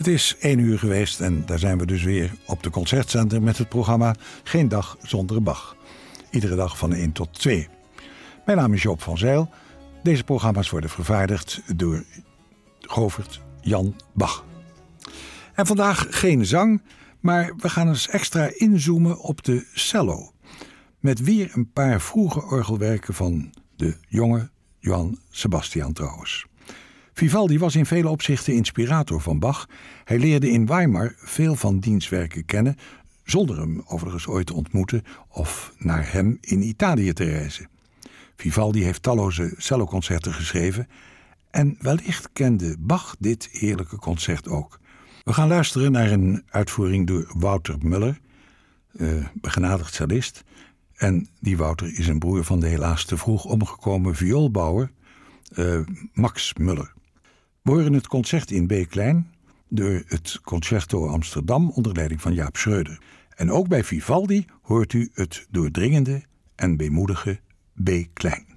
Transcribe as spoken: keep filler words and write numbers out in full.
Het is één uur geweest en daar zijn we dus weer op de Concertzender met het programma Geen Dag Zonder Bach. Iedere dag van één tot twee. Mijn naam is Joop van Zijl. Deze programma's worden vervaardigd door Govert Jan Bach. En vandaag geen zang, maar we gaan eens extra inzoomen op de cello. Met weer een paar vroege orgelwerken van de jonge Johann Sebastian trouwens. Vivaldi was in vele opzichten inspirator van Bach. Hij leerde in Weimar veel van diens werken kennen, zonder hem overigens ooit te ontmoeten of naar hem in Italië te reizen. Vivaldi heeft talloze celloconcerten geschreven en wellicht kende Bach dit heerlijke concert ook. We gaan luisteren naar een uitvoering door Wouter Müller, uh, begenadigd cellist. En die Wouter is een broer van de helaas te vroeg omgekomen vioolbouwer uh, Max Müller. We horen het concert in B klein door het Concerto Amsterdam onder leiding van Jaap Schreuder. En ook bij Vivaldi hoort u het doordringende en weemoedige B klein.